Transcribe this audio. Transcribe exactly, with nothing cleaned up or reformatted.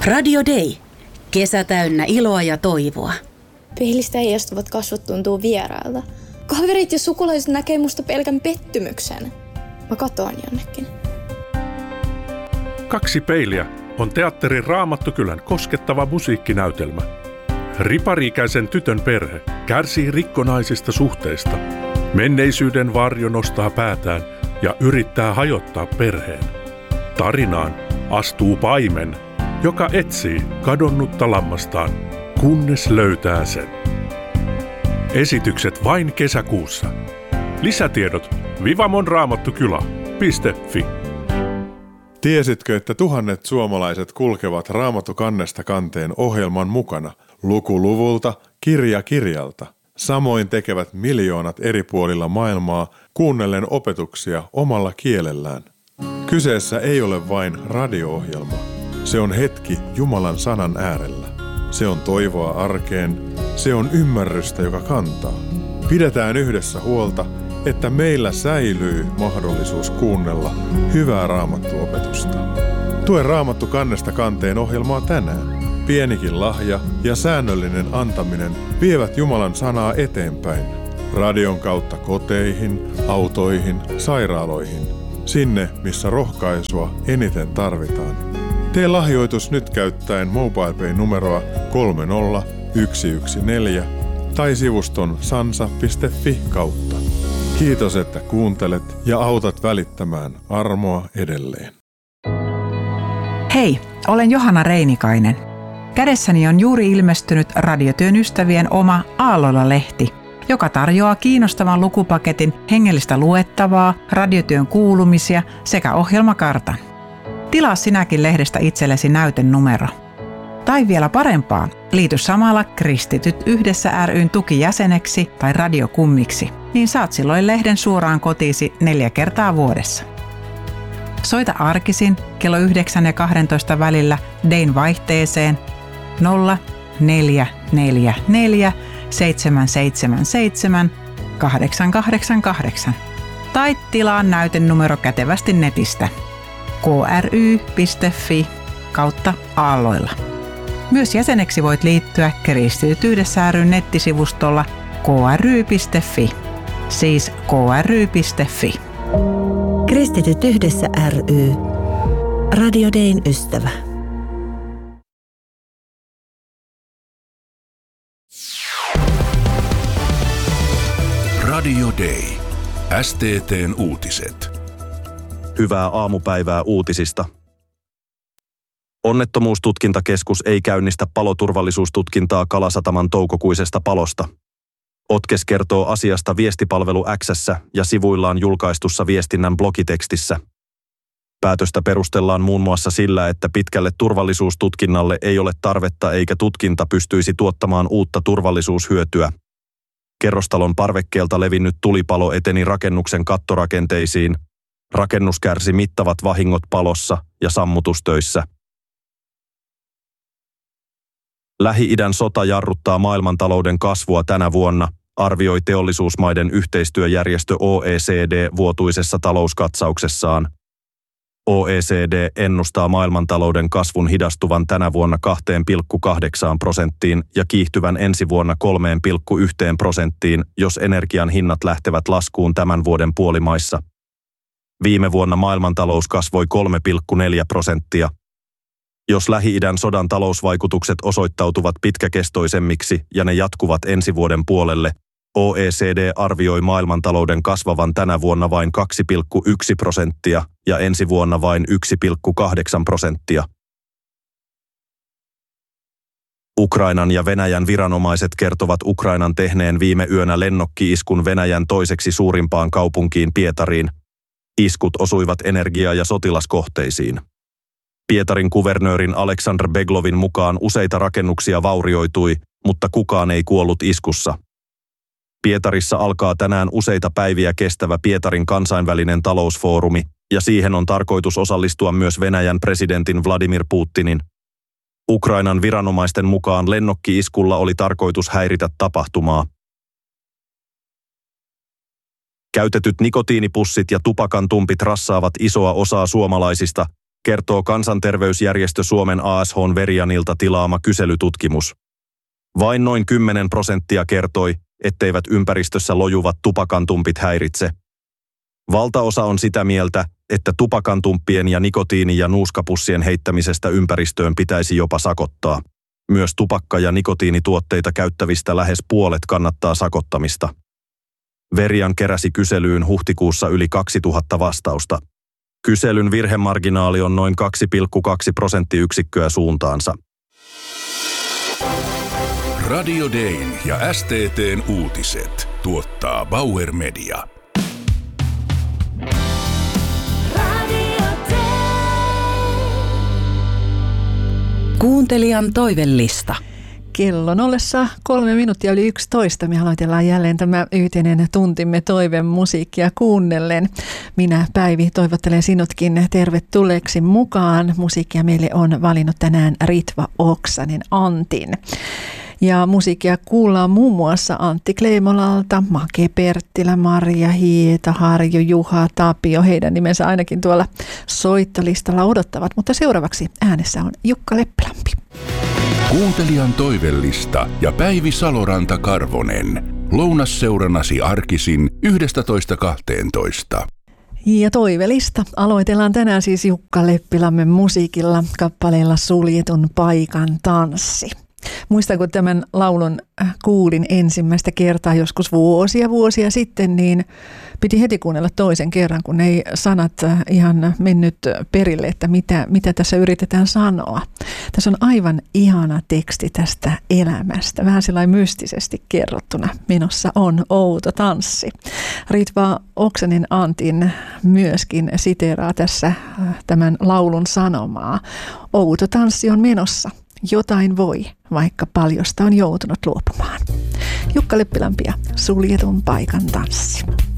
Radio Day. Kesä täynnä iloa ja toivoa. Peilistä heijastuvat kasvot tuntuu vierailta. Kaverit ja sukulaiset näkee musta pelkän pettymyksen. Mä katoan jonnekin. Kaksi peiliä on teatterin Raamattukylän koskettava musiikkinäytelmä. Ripari-ikäisen tytön perhe kärsii rikkonaisista suhteista. Menneisyyden varjo nostaa päätään ja yrittää hajottaa perheen. Tarinaan astuu paimen, joka etsii kadonnutta lammastaan, kunnes löytää sen. Esitykset vain kesäkuussa. Lisätiedot vivamonraamattukylä piste fi. Tiesitkö, että tuhannet suomalaiset kulkevat Raamattu kannesta kanteen ohjelman mukana, luku luvulta, kirja kirjalta? Samoin tekevät miljoonat eri puolilla maailmaa kuunnellen opetuksia omalla kielellään. Kyseessä ei ole vain radio-ohjelma. Se on hetki Jumalan sanan äärellä. Se on toivoa arkeen. Se on ymmärrystä, joka kantaa. Pidetään yhdessä huolta, että meillä säilyy mahdollisuus kuunnella hyvää raamattuopetusta. Tue Raamattu kannesta kanteen ohjelmaa tänään. Pienikin lahja ja säännöllinen antaminen vievät Jumalan sanaa eteenpäin. Radion kautta koteihin, autoihin, sairaaloihin. Sinne, missä rohkaisua eniten tarvitaan. Tee lahjoitus nyt käyttäen MobilePay-numeroa kolme nolla yksi yksi neljä tai sivuston sansa piste fi kautta. Kiitos, että kuuntelet ja autat välittämään armoa edelleen. Hei, olen Johanna Reinikainen. Kädessäni on juuri ilmestynyt Radiotyön ystävien oma Aallolla-lehti, joka tarjoaa kiinnostavan lukupaketin hengellistä luettavaa, radiotyön kuulumisia sekä ohjelmakartan. Tilaa sinäkin lehdestä itsellesi näytenumero. Tai vielä parempaa, liity samalla Kristityt yhdessä ry:n tukijäseneksi tai radiokummiksi, niin saat silloin lehden suoraan kotiisi neljä kertaa vuodessa. Soita arkisin kello yhdeksän ja kahdentoista välillä Dayn vaihteeseen nolla neljä neljä neljä seitsemän seitsemän seitsemän kahdeksan kahdeksan kahdeksan tai tilaa näytenumero kätevästi netistä k r y piste f i kautta aalloilla. Myös jäseneksi voit liittyä Kristityt yhdessä ry:n nettisivustolla k r y piste f i, siis k r y piste f i. Kristityt yhdessä ry. Radio Dayn ystävä. Radio Day. S T T:n uutiset. Hyvää aamupäivää uutisista. Onnettomuustutkintakeskus ei käynnistä paloturvallisuustutkintaa Kalasataman toukokuisesta palosta. Otkes kertoo asiasta viestipalvelu X:ssä ja sivuillaan julkaistussa viestinnän blogitekstissä. Päätöstä perustellaan muun muassa sillä, että pitkälle turvallisuustutkinnalle ei ole tarvetta eikä tutkinta pystyisi tuottamaan uutta turvallisuushyötyä. Kerrostalon parvekkeelta levinnyt tulipalo eteni rakennuksen kattorakenteisiin. Rakennus kärsi mittavat vahingot palossa ja sammutustöissä. Lähi-idän sota jarruttaa maailmantalouden kasvua tänä vuonna, arvioi teollisuusmaiden yhteistyöjärjestö O E C D vuotuisessa talouskatsauksessaan. O E C D ennustaa maailmantalouden kasvun hidastuvan tänä vuonna kaksi pilkku kahdeksan prosenttiin ja kiihtyvän ensi vuonna kolme pilkku yksi prosenttiin, jos energian hinnat lähtevät laskuun tämän vuoden puolimaissa. Viime vuonna maailmantalous kasvoi kolme pilkku neljä prosenttia. Jos Lähi-idän sodan talousvaikutukset osoittautuvat pitkäkestoisemmiksi ja ne jatkuvat ensi vuoden puolelle, O E C D arvioi maailmantalouden kasvavan tänä vuonna vain kaksi pilkku yksi prosenttia ja ensi vuonna vain yksi pilkku kahdeksan prosenttia. Ukrainan ja Venäjän viranomaiset kertovat Ukrainan tehneen viime yönä lennokki-iskun Venäjän toiseksi suurimpaan kaupunkiin Pietariin. Iskut osuivat energia- ja sotilaskohteisiin. Pietarin kuvernöörin Aleksandr Beglovin mukaan useita rakennuksia vaurioitui, mutta kukaan ei kuollut iskussa. Pietarissa alkaa tänään useita päiviä kestävä Pietarin kansainvälinen talousfoorumi, ja siihen on tarkoitus osallistua myös Venäjän presidentin Vladimir Putinin. Ukrainan viranomaisten mukaan lennokki-iskulla oli tarkoitus häiritä tapahtumaa. Käytetyt nikotiinipussit ja tupakan tumpit rassaavat isoa osaa suomalaisista, kertoo kansanterveysjärjestö Suomen A S H:n Verianilta tilaama kyselytutkimus. Vain noin kymmenen prosenttia kertoi, etteivät ympäristössä lojuvat tupakantumpit häiritse. Valtaosa on sitä mieltä, että tupakantumppien ja nikotiini- ja nuuskapussien heittämisestä ympäristöön pitäisi jopa sakottaa. Myös tupakka- ja nikotiinituotteita käyttävistä lähes puolet kannattaa sakottamista. Verian keräsi kyselyyn huhtikuussa yli kaksituhatta vastausta. Kyselyn virhemarginaali on noin kaksi pilkku kaksi prosenttiyksikköä suuntaansa. Radio Dayn ja S T T:n uutiset tuottaa Bauer Media. Kuuntelijan toivellista. Kello ollessa kolme minuuttia yli yksitoista. Me aloitellaan jälleen tämä yhteinen tuntimme toiveen musiikkia kuunnellen. Minä, Päivi, toivottelen sinutkin tervetulleeksi mukaan. Musiikkia meille on valinnut tänään Ritva Oksanen Antin. Ja musiikkia kuullaan muun muassa Antti Kleimolalta, Make Perttilä, Marja Hieta, Harju, Juha, Tapio. Heidän nimensä ainakin tuolla soittolistalla odottavat. Mutta seuraavaksi äänessä on Jukka Leppilampi. Kuuntelijan toivellista ja Päivi Saloranta-Karvonen. Lounasseurannasi arkisin yksitoista kahteentoista. Ja toivelista aloitellaan tänään siis Jukka Leppilammen musiikilla kappaleella Suljetun paikan tanssi. Muistan, kun tämän laulun kuulin ensimmäistä kertaa joskus vuosia vuosia sitten, niin piti heti kuunnella toisen kerran, kun ei sanat ihan mennyt perille, että mitä, mitä tässä yritetään sanoa. Tässä on aivan ihana teksti tästä elämästä, vähän sellainen mystisesti kerrottuna. Menossa on outo tanssi. Ritva Oksanen Antin myöskin siteeraa tässä tämän laulun sanomaa. Outo tanssi on menossa. Jotain voi, vaikka paljosta on joutunut luopumaan. Jukka Leppilampi ja Suljetun paikan tanssi.